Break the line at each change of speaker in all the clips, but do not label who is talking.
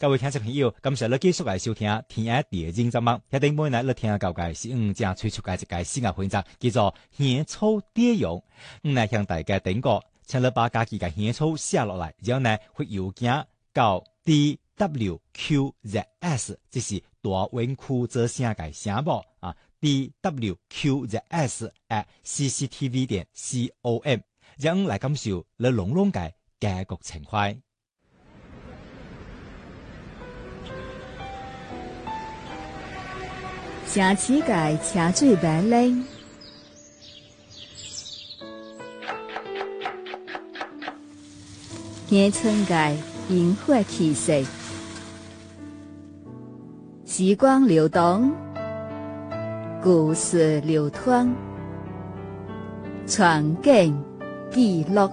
各位听众朋友，感謝你繼續來收聽天涯地人節目。一定每日你聽到嘅是正推出嘅一個新嘅環節，叫做獻草點用。嚟向大家點過，請你把家己嘅獻草寫落來，然後呢會郵件到 DWQZS， 即是大灣區之聲嘅聲幕啊 DWQZS@cctv.com， 讓嚟感受你濃濃嘅家國情懷。
城市界車水馬龍，野村界螢火氣息，時光流動，故事流淌，傳景記錄。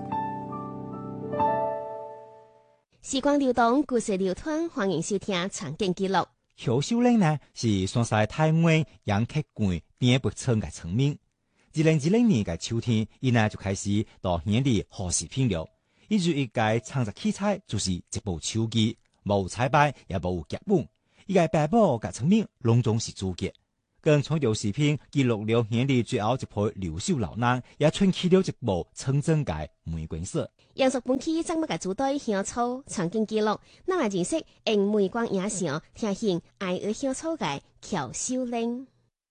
時光流動，故事流淌，歡迎收聽傳景記錄。
邱秀玲呢是山西太原楊客館滇北村嘅村民。2010年嘅秋天，伊呢就開始到縣裏學視頻了。依住一個創作器材就是一部手機，無彩排也無劇本。伊個爸爸嘅村民攏總是主角，跟創作視頻記錄了縣裏最後一批優秀老人，也傳起了一部村鎮嘅玫瑰色。
楊淑本期節目嘅主題獻草傳景記錄，咱來認識用玫瑰影像聽見愛而獻草嘅邱秀玲。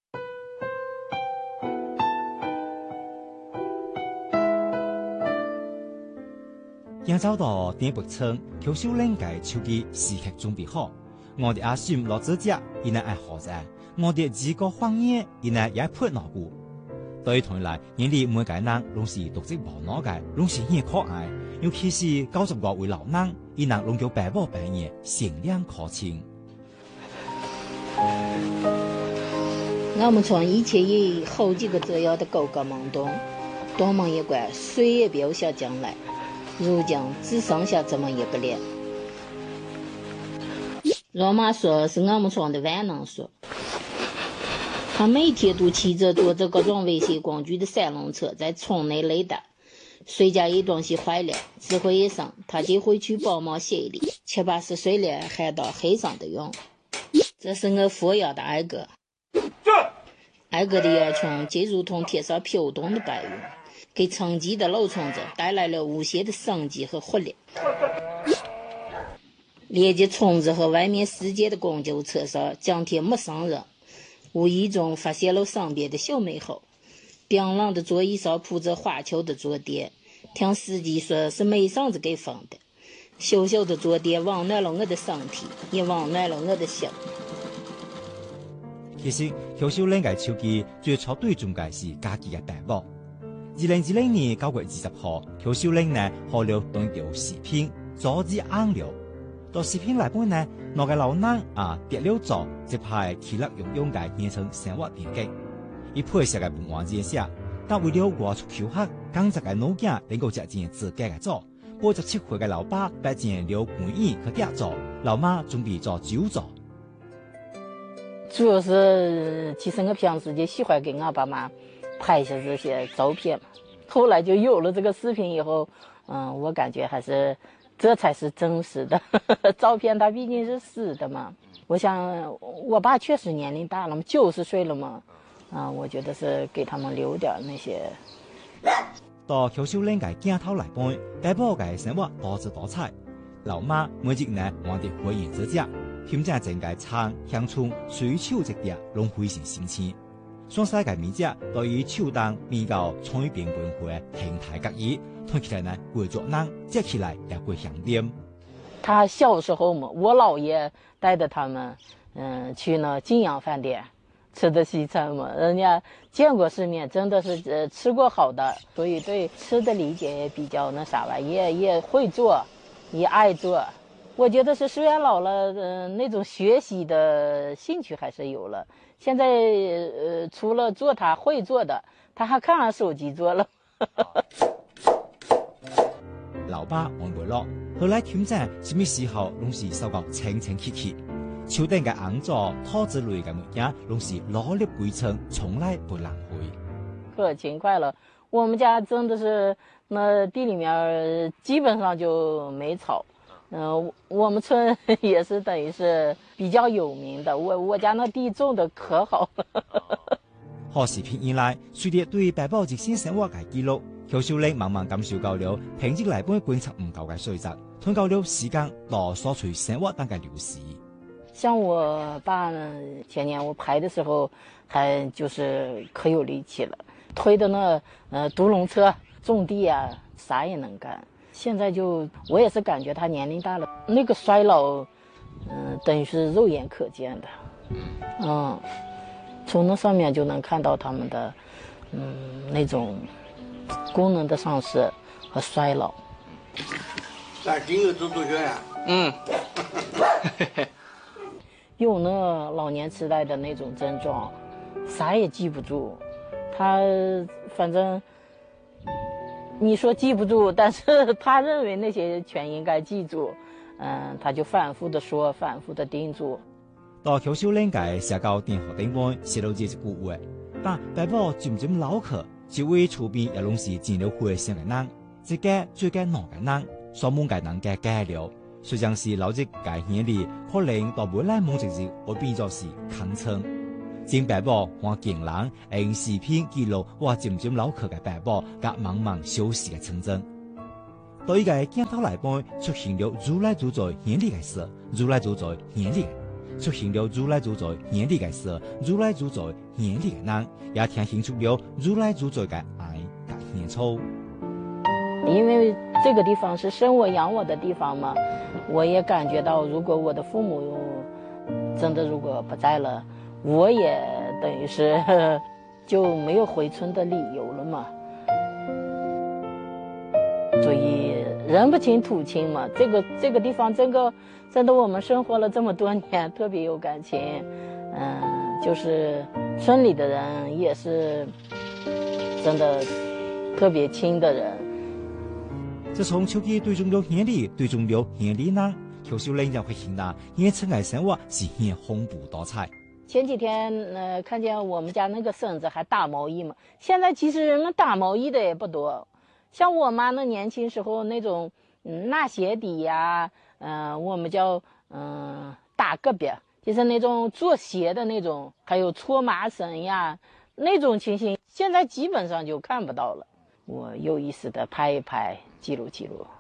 今走到滇北村，邱秀玲嘅手機時刻準備好。我哋阿孫落指甲，伊呢愛學者；我哋自個方言，伊呢也配腦骨。對同嚟，眼裏每個人攏是獨自無腦嘅，攏是很可愛。尤其是90多位老人，伊能攏叫爸爸扮演，善良可親。
我們村以前有好幾個這樣的哥哥們東東門一關，誰也別想將來，如今只剩下這麼一個了。老媽說是我們村的萬能說。他每天都騎着坐着各種危險工具的三輪車在村內溜達，誰家有東西壞了，只會一聲，他就會去幫忙修理。70、80歲了還到黑上的用。這是我撫養的二哥，二哥的要求就如同天上飄動的白雲，給沉寂的老村子帶來了無限的生機和活力。連接村子和外面世界的公交車上將天陌生人，無意中發現了身邊的小美好，冰冷的座椅上鋪着花球的坐墊，聽司機說是煤嗓子給放的。小小的坐墊溫暖了我的身體，也溫暖了我的心。
其實邱秀玲嘅手機最初對中嘅是家己嘅爸爸。2020年9月20號，邱秀玲呢學了當條視頻，早日硬了。到視頻內本呢，那個老人跌了咗，即係其樂融融嘅現成生活電擊。伊配攝嘅文案之下，但為了外出求學，剛才嘅腦筋能夠接近自己嘅做。87歲嘅老爸擺正了梅園去釣做，老媽準備做酒做。
主要是，其實我平時就喜歡給我爸媽拍一些這些照片嘛。後來就有了這個視頻以後，我感覺還是。這才是真實的照片，它畢竟是實的嘛。我想我爸確實年齡大了嘛，90歲了嘛，我覺得是給他們留點那些。
到邱秀玲嘅鏡頭來本，爸爸嘅生活多姿多彩。老媽每日呢玩啲花園之家，添加整個菜鄉村隨手一碟，攏非常新鮮。雙西嘅面只對於秋冬比較創意變文化形態各異，看起來呢貴族人，接起來也會香甜。
他小時候嘛，我姥爺帶着他們，去那景陽飯店吃的西餐嘛，人家見過世面，真的是吃過好的，所以對吃的理解也比較那啥吧，也會做，也愛做。我覺得是雖然老了，那種學習的興趣還是有了。現在除了做他會做的，他還看上手機做了。
老爸玩過咯，後來挑戰什麼時候攏是收到清清氣氣，秋天嘅硬座、桃子類嘅物件攏是努力歸程，從來不浪費。
可勤快了，我們家真的是那地裏面基本上就沒草。 我们村也是等于是比较有名的，我家那地种的可好了。
好視片以來，隨着對白寶日先生活嘅記錄，邱秀玲慢慢感受到了平日來本觀察唔夠嘅水質，通夠了時間到所隨生活當嘅流逝。
像我爸呢，前年我拍的時候，還就是可有力氣了，推的那獨輪車種地啊，啥也能幹。現在就我也是感覺他年齡大了，那個衰老，等於是肉眼可見的，從那上面就能看到他們的，那種功能的喪失和衰老。
咱今日做學呀？
有那老年痴呆的那種症狀，啥也記不住，他反正你說記不住，但是他認為那些全應該記住，他就反覆的說，反覆的叮囑。
到邱秀玲嘅社交電話頂端寫到這句話，但白寶漸漸老去，就會出邊也攏是見了會上嘅人，自己最緊難嘅人，所夢嘅人嘅解了。雖然是老一嘅年齡，可能到未來某一日會變作是坑稱。正白寶和勁人用視頻記錄我漸漸老去嘅白寶甲茫茫消逝嘅城鎮。對個鏡頭來講，出現了如來主宰眼裡嘅事，如來主宰眼裡嘅出現了如來主宰眼裡嘅事，如來主宰眼裡嘅人，也聽清楚了如來主宰嘅愛甲獻操。
因為這個地方是生我養我的地方嘛，我也感覺到，如果我的父母真的如果不在了，我也等於是就沒有回村的理由了嘛。所以人不親土親嘛，這個地方真的我們生活了這麼多年，特別有感情。就是村裡的人也是真的特別親的人。
自從秋季對中了眼裡，對中了眼裡呢，邱秀玲就會顯得眼前嘅生活是很豐富多彩。
前幾天看見我們家那個孫子還打毛衣嘛，現在其實人們打毛衣的也不多，像我媽那年輕時候那種納鞋底呀，我們叫打個別，就是那種做鞋的那種，還有搓麻繩呀，那種情形現在基本上就看不到了。我有意識的拍一拍，記錄記錄。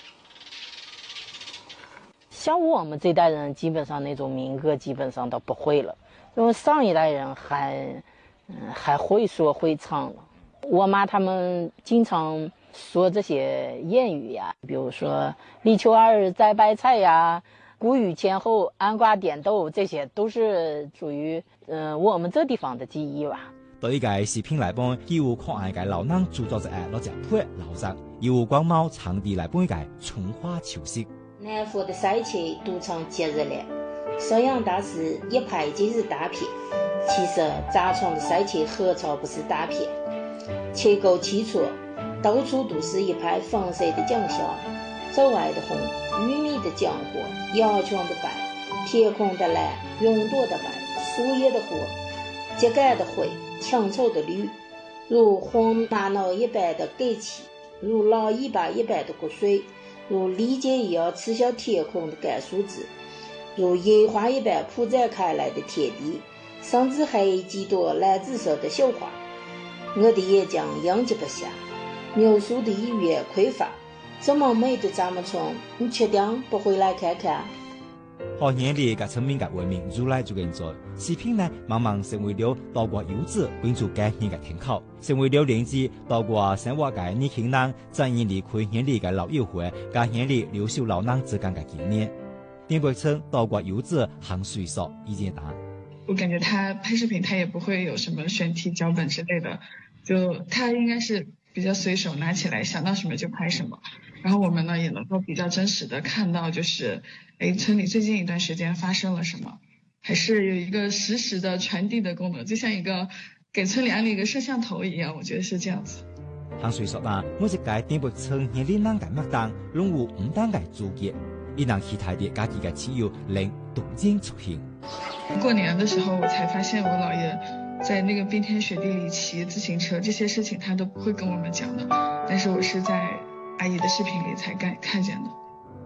像我們這代人基本上那種民歌基本上都不會了，因為上一代人還會說會唱了。我媽他們經常說這些諺語呀，比如說立秋二摘白菜呀，谷雨前後安瓜點豆，這些都是屬於我們這地方的記憶吧。
對個視頻來講，有可愛嘅老人製作者攞隻配老實，有光貓場地來講嘅春花秋色。
南方的賽車都成節日了，攝影大師一拍就是大片。其實扎廠的賽車何嘗不是大片？切溝起處，到處都是一排粉色的景象，洲外的紅，玉米的漿黃，羊圈的白，天空的藍，雲朵的白，樹葉的黃，秸稭的灰，青草的綠，如黃瑪瑙一般的蓋漆，如老尾巴一般的谷穗，如利劍一樣刺向天空的乾樹枝，如野花一般鋪展開來的天地，甚至還有幾朵藍紫色的小花。我的眼睛應接不下，描述的語言匱乏。這麼美的咱們村，你確定不回來看看？
好眼裡嘅村民嘅文明如來就現在，視頻呢慢慢成為了多國遊子關注嘅人嘅天口，成為了連接多國生活嘅年輕人，展現離開眼裡嘅老友會，跟眼裡留守老人之間嘅紀念。電北村多國遊子行水所意見答。
我感覺他拍視頻，他也不會有什麼選題腳本之類的，就他應該是比較隨手拿起來，想到什麼就拍什麼。然後我們呢也能夠比較真實的看到，就是村裡最近一段時間發生了什麼，還是有一個實時的傳遞的功能，就像一個給村裡安了一個攝像頭一樣，我覺得是這樣子。
行水所啦，每一屆電北村眼裡人嘅麥當，攏有唔單嘅主角，亦能期待啲家己嘅親友能動靜出現。
過年的時候，我才發現我姥爺在那個冰天雪地裡騎自行車，這些事情他都不會跟我們講的，但是我是在阿姨的視頻裡才看見的。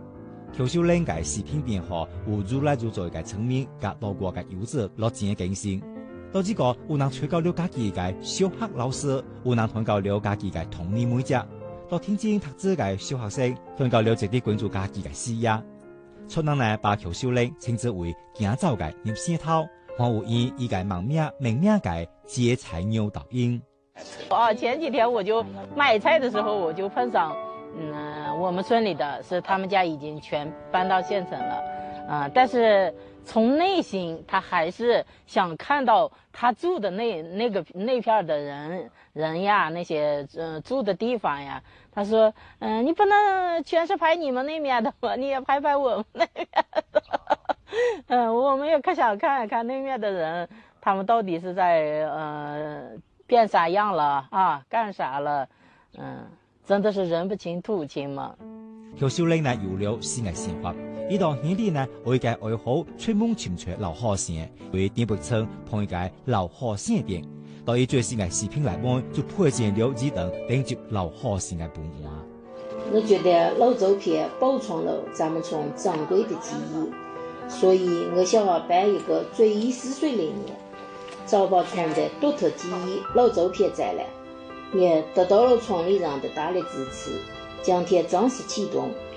邱秀玲嘅視頻編號有越來越多嘅村民甲多國嘅遊者落錢嘅更新，到這個有人吹到了家己嘅小學老師，有人傳到了家己嘅童年妹仔，到天津讀書嘅小學生傳到了積極關注家己嘅事業。出人呢把邱秀玲稱之為行走嘅入線頭，還有以嘅名名嘅接菜牛導引。
前幾天我就買菜的時候，我就碰上，我們村裏的是他們家已經全搬到縣城了，但是從內心他還是想看到他住的那片的人呀，那些住的地方呀。他說，你不能全是拍你們那邊的嘛，你也拍我們那邊的。我們也可想看一看那邊的人，他們到底是在變啥樣了啊？幹啥了？真的是人不親土親嘛。
邱秀玲呢有了新嘅想法，呢度兄弟呢為嘅愛好吹夢潛出老學生，為電北村碰一個老學生店，到以最新嘅視頻來看，就配件了幾等頂住老學生嘅本話。
我覺得老照片保存了咱們村珍貴的記憶，所以我想要辦一個追憶似水的年，找把村的獨特記憶老照片展覽，也得到了村里人的大力支持。將天正式啟動，